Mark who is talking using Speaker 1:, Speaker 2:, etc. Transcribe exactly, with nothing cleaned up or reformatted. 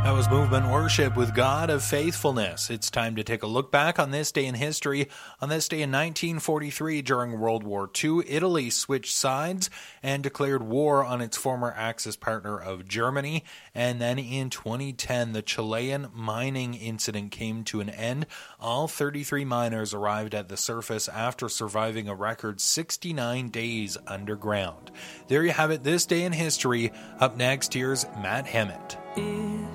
Speaker 1: That was Movement Worship with God of Faithfulness. It's time to take a look back on this day in history. On this day in nineteen forty-three, during World War Two, Italy switched sides and declared war on its former Axis partner of Germany. And then in twenty ten, the Chilean mining incident came to an end. All thirty-three miners arrived at the surface after surviving a record sixty-nine days underground. There you have it, this day in history. Up next, here's Matt Hemmett.